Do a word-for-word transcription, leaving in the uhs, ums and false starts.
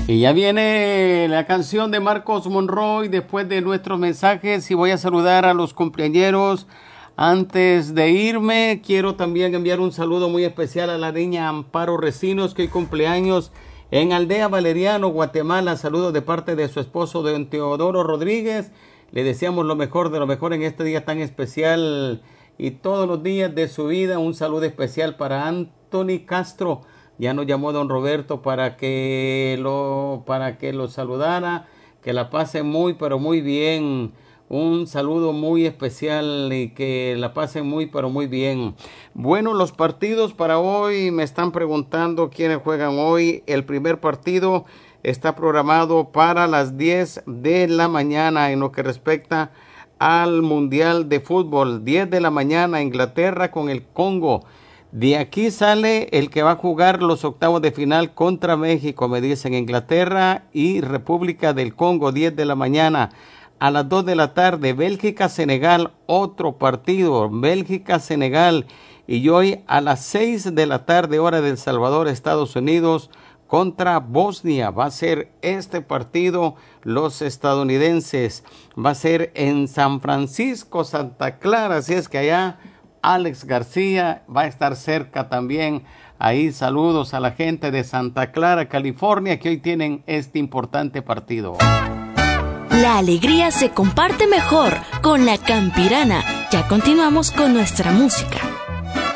Y ya viene la canción de Marcos Monroy después de nuestros mensajes y voy a saludar a los cumpleañeros. Antes de irme, quiero también enviar un saludo muy especial a la niña Amparo Recinos, que hoy cumpleaños en Aldea Valeriano, Guatemala. Saludos de parte de su esposo, don Teodoro Rodríguez. Le deseamos lo mejor de lo mejor en este día tan especial y todos los días de su vida. Un saludo especial para Anthony Castro. Ya nos llamó don Roberto para que lo para que lo saludara, que la pase muy pero muy bien. Un saludo muy especial y que la pasen muy pero muy bien. Bueno, los partidos para hoy, me están preguntando quiénes juegan hoy. El primer partido está programado para las diez de la mañana en lo que respecta al Mundial de Fútbol. diez de la mañana, Inglaterra con el Congo. De aquí sale el que va a jugar los octavos de final contra México, me dicen. Inglaterra y República del Congo, diez de la mañana. A las dos de la tarde, Bélgica-Senegal, otro partido, Bélgica-Senegal. Y hoy a las seis de la tarde, hora de El Salvador, Estados Unidos, contra Bosnia. Va a ser este partido, los estadounidenses. Va a ser en San Francisco, Santa Clara, así es que allá Alex García va a estar cerca también. Ahí saludos a la gente de Santa Clara, California, que hoy tienen este importante partido. La alegría se comparte mejor con la Campirana. Ya continuamos con nuestra música.